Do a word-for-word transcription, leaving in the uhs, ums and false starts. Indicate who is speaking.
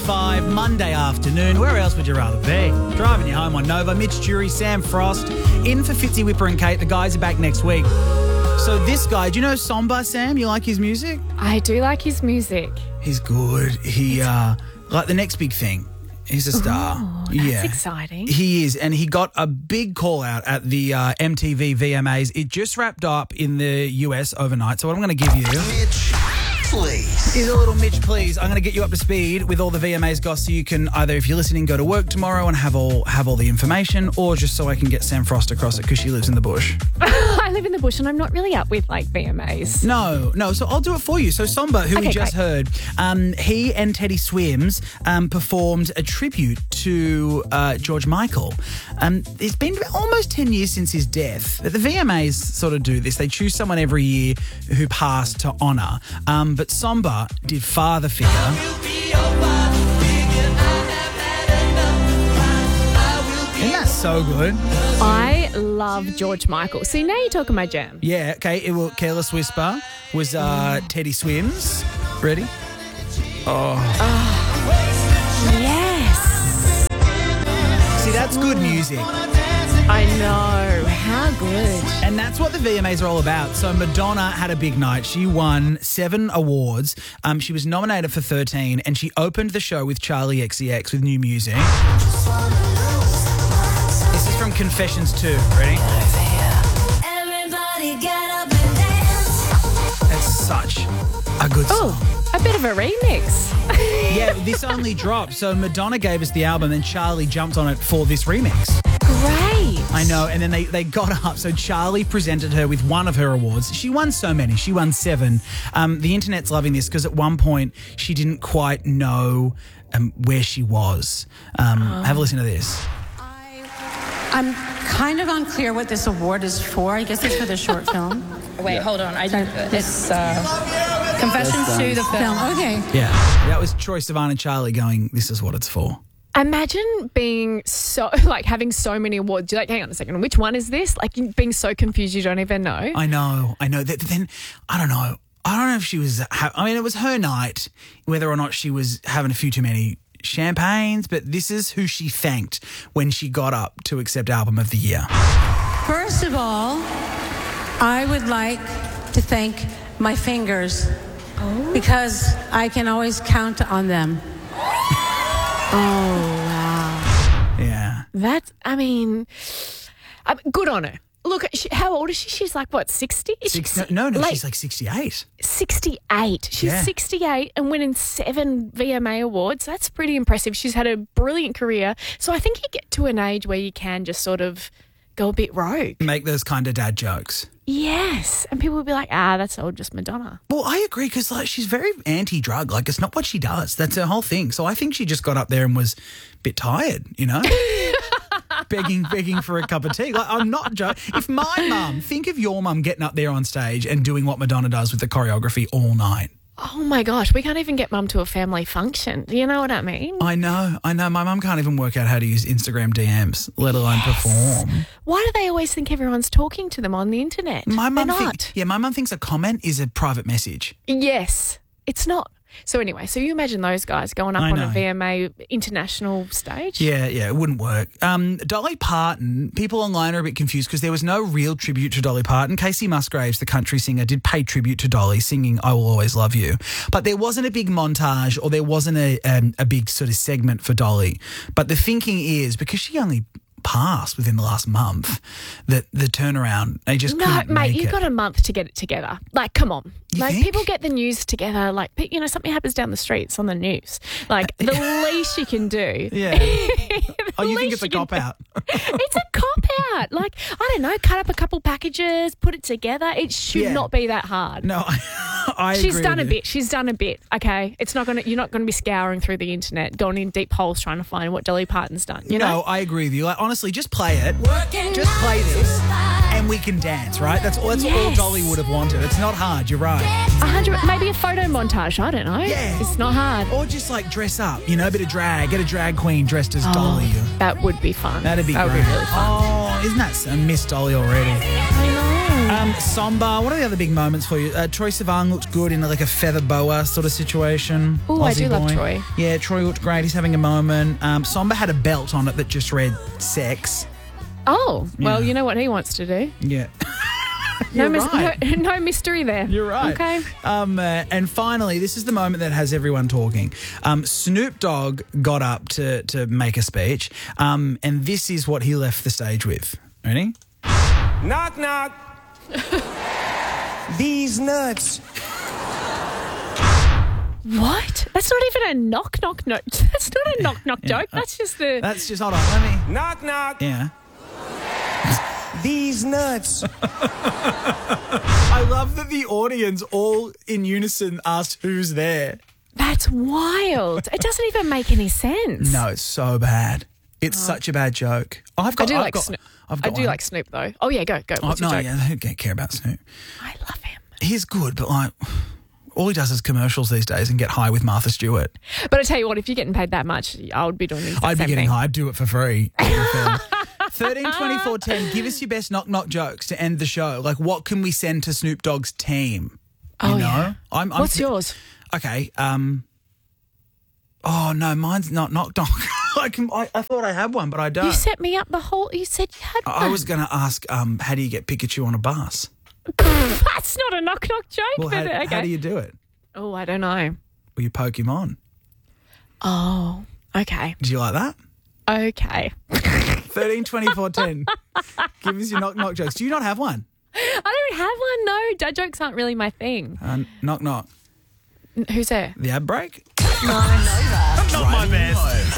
Speaker 1: five, Monday afternoon. Where else would you rather be? Driving you home on Nova. Mitch Jury, Sam Frost, in for Fitzy, Whipper and Kate. The guys are back next week. So this guy, do you know Somba, Sam? You like his music?
Speaker 2: I do like his music.
Speaker 1: He's good. He, uh, like the next big thing. He's a star.
Speaker 2: Ooh, that's
Speaker 1: yeah.
Speaker 2: exciting.
Speaker 1: He is, and he got a big call out at the uh, M T V V M As. It just wrapped up in the U S overnight. So what I'm going to give you...
Speaker 3: Mitch, please.
Speaker 1: Is a little Mitch, please. I'm going to get you up to speed with all the V M As, Goss, so you can either, if you're listening, go to work tomorrow and have all have all the information, or just so I can get Sam Frost across it because she lives in the bush.
Speaker 2: I live in the bush and I'm not really up with like V M As.
Speaker 1: No, no. So I'll do it for you. So Somba, who
Speaker 2: Okay,
Speaker 1: we just
Speaker 2: great.
Speaker 1: heard, um, he and Teddy Swims um, performed a tribute to uh, George Michael. Um, it's been almost ten years since his death. The V M As sort of do this. They choose someone every year who passed to honour. Um, but Somba did Father Figure. Isn't that so good?
Speaker 2: I love George Michael. See, now you're talking my jam.
Speaker 1: Yeah, okay. It will, Careless Whisper was uh, Teddy Swims. Ready?
Speaker 2: Yes.
Speaker 1: See, that's good music.
Speaker 2: I know. How good.
Speaker 1: And that's what the V M As are all about. So Madonna had a big night. She won seven awards. Um, she was nominated for thirteen, and she opened the show with Charlie X C X with new music. This is from Confessions two. Ready?
Speaker 4: Everybody get up and dance.
Speaker 1: It's such a good song.
Speaker 2: Oh, a bit of a remix.
Speaker 1: Yeah, this only dropped. So Madonna gave us the album, and Charlie jumped on it for this remix.
Speaker 2: Great.
Speaker 1: I know, and then they, they got up. So Charlie presented her with one of her awards. She won so many. She won seven. Um, the internet's loving this because at one point she didn't quite know um, where she was. Um,
Speaker 2: Oh.
Speaker 1: Have a listen to this.
Speaker 5: I'm kind of unclear what this award is for. I guess it's for the short film.
Speaker 6: Wait, hold on. I It's uh, Confessions to the film.
Speaker 5: Film. Okay.
Speaker 1: Yeah, that was Troy Sivan and Charlie going, this is what it's for.
Speaker 2: Imagine being so, like, having so many awards. You're like, hang on a second, which one is this? Like, being so confused you don't even know.
Speaker 1: I know, I know. That then, I don't know. I don't know if she was, ha- I mean, it was her night, whether or not she was having a few too many champagnes, but this is who she thanked when she got up to accept Album of the Year.
Speaker 5: First of all, I would like to thank my fingers because I can always count on them.
Speaker 2: Oh, wow.
Speaker 1: Yeah.
Speaker 2: That, I mean, um, good on her. Look, she, how old is she? She's like, what, sixty?
Speaker 1: Six, no, no, no she's like sixty-eight.
Speaker 2: sixty-eight. She's
Speaker 1: Yeah.
Speaker 2: sixty-eight and winning seven V M A awards. That's pretty impressive. She's had a brilliant career. So I think you get to an age where you can just sort of go a bit rogue.
Speaker 1: Make those kind of dad jokes.
Speaker 2: Yes. And people will be like, ah, that's all just Madonna.
Speaker 1: Well, I agree because like she's very anti-drug. Like it's not what she does. That's her whole thing. So I think she just got up there and was a bit tired, you know, begging, begging for a cup of tea. Like I'm not joking. If my mum, think of your mum getting up there on stage and doing what Madonna does with the choreography all night.
Speaker 2: Oh, my gosh. We can't even get mum to a family function. Do you know what I mean?
Speaker 1: I know, I know. My mum can't even work out how to use Instagram D Ms, let alone perform.
Speaker 2: Why do they always think everyone's talking to them on the internet?
Speaker 1: My mum,
Speaker 2: They're
Speaker 1: think,
Speaker 2: not.
Speaker 1: yeah, my mum thinks a comment is a private message.
Speaker 2: Yes. It's not. So anyway, so you imagine those guys going up
Speaker 1: I
Speaker 2: on
Speaker 1: know.
Speaker 2: a V M A international stage?
Speaker 1: Yeah, yeah, it wouldn't work. Um, Dolly Parton, people online are a bit confused because there was no real tribute to Dolly Parton. Casey Musgraves, the country singer, did pay tribute to Dolly, singing I Will Always Love You. But there wasn't a big montage or there wasn't a, um, a big sort of segment for Dolly. But the thinking is, because she only passed within the last month, that the turnaround, they just
Speaker 2: No,
Speaker 1: couldn't
Speaker 2: mate,
Speaker 1: make
Speaker 2: you've
Speaker 1: it.
Speaker 2: got a month to get it together. Like, come on.
Speaker 1: You
Speaker 2: like,
Speaker 1: think?
Speaker 2: people get the news together. Like, pe- you know, something happens down the street, it's on the news. Like, the least you can do.
Speaker 1: Yeah.
Speaker 2: the
Speaker 1: Oh, you think
Speaker 2: least
Speaker 1: it's a
Speaker 2: can
Speaker 1: cop
Speaker 2: do-
Speaker 1: out?
Speaker 2: It's a cop out. Like, I don't know, cut up a couple packages, put it together. It should
Speaker 1: Yeah.
Speaker 2: not be that hard.
Speaker 1: No, I, I
Speaker 2: She's
Speaker 1: agree
Speaker 2: done a
Speaker 1: with you.
Speaker 2: bit. She's done a bit. Okay, it's not gonna. You're not gonna be scouring through the internet, going in deep holes trying to find what Dolly Parton's done. You
Speaker 1: no,
Speaker 2: know.
Speaker 1: I agree with you. Like, honestly, just play it. Just play this and we can dance, right? That's all. That's all
Speaker 2: Yes.
Speaker 1: Dolly would have wanted. It's not hard. You're right.
Speaker 2: A hundred, maybe a photo montage. I don't know.
Speaker 1: Yeah.
Speaker 2: It's not hard.
Speaker 1: Or just like dress up, you know, a bit of drag. Get a drag queen dressed as Dolly.
Speaker 2: That would be fun.
Speaker 1: That'd be
Speaker 2: that
Speaker 1: great.
Speaker 2: would be really fun.
Speaker 1: Oh, isn't that a Miss Dolly already?
Speaker 2: I know.
Speaker 1: Um, Somba, what are the other big moments for you? Uh, Troy Sivan looked good in like a feather boa sort of situation.
Speaker 2: Ooh, I
Speaker 1: Aussie
Speaker 2: do love
Speaker 1: boy.
Speaker 2: Troy.
Speaker 1: Yeah, Troy looked great. He's having a moment. Um, Somba had a belt on it that just read sex.
Speaker 2: Oh, well,
Speaker 1: Yeah.
Speaker 2: you know what he wants to do.
Speaker 1: Yeah.
Speaker 2: No,
Speaker 1: You're
Speaker 2: mis-
Speaker 1: right.
Speaker 2: no, no mystery there.
Speaker 1: You're right.
Speaker 2: Okay.
Speaker 1: Um, uh, and finally, this is the moment that has everyone talking. Um, Snoop Dogg got up to, to make a speech, um, and this is what he left the stage with. Ready?
Speaker 7: Knock, knock. These nuts.
Speaker 2: What? That's not even a knock knock note. That's not a knock knock
Speaker 1: Yeah.
Speaker 2: joke. That's just the.
Speaker 1: That's just, hold on, let me.
Speaker 7: Knock, knock.
Speaker 1: Yeah.
Speaker 7: These nuts.
Speaker 1: I love that the audience all in unison asked who's there.
Speaker 2: That's wild. It doesn't even make any sense.
Speaker 1: No, it's so bad. It's such a bad joke. I've
Speaker 2: I
Speaker 1: got.
Speaker 2: do
Speaker 1: I've
Speaker 2: like
Speaker 1: got,
Speaker 2: Snoop.
Speaker 1: I've
Speaker 2: I
Speaker 1: got
Speaker 2: do
Speaker 1: one.
Speaker 2: like Snoop though. Oh yeah, go go.
Speaker 1: Oh,
Speaker 2: What's
Speaker 1: no,
Speaker 2: your joke?
Speaker 1: yeah, who don't care about Snoop?
Speaker 2: I love him.
Speaker 1: He's good, but like, all he does is commercials these days and get high with Martha Stewart.
Speaker 2: But I tell you what, if you're getting paid that much, I would be doing the exact
Speaker 1: I'd be
Speaker 2: same
Speaker 1: getting
Speaker 2: thing.
Speaker 1: high. I'd do it for free. thirteen twenty-four ten. Give us your best knock knock jokes to end the show. Like, what can we send to Snoop Dogg's team? You
Speaker 2: Oh,
Speaker 1: know?
Speaker 2: yeah.
Speaker 1: I'm, I'm
Speaker 2: What's yours?
Speaker 1: Okay. Um. Oh no, mine's not knock knock. I, can, I I thought I had one, but I don't.
Speaker 2: You set me up the whole. You said you had one.
Speaker 1: I was going to ask, um, how do you get Pikachu on a bus?
Speaker 2: That's not a knock knock joke.
Speaker 1: Well, how,
Speaker 2: but, okay.
Speaker 1: how do you do it?
Speaker 2: Oh, I don't know.
Speaker 1: Well, you Pokemon.
Speaker 2: Oh, okay,
Speaker 1: Do you like that?
Speaker 2: okay.
Speaker 1: thirteen twenty-four ten. Give us your knock knock jokes. Do you not have one?
Speaker 2: I don't have one. No, dad jokes aren't really my thing.
Speaker 1: Uh, knock knock.
Speaker 2: N- Who's there?
Speaker 1: The ad break?
Speaker 2: Nice.
Speaker 1: Not my best.